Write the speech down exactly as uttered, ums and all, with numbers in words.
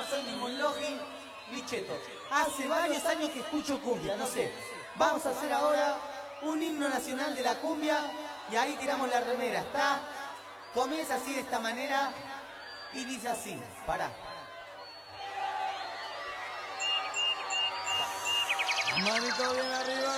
soy ni Monlogi ni Cheto. Hace varios años que escucho cumbia, no sé. Vamos a hacer ahora un himno nacional de la cumbia y ahí tiramos la remera, ¿está? Comienza así de esta manera y dice así, pará. Manito bien arriba.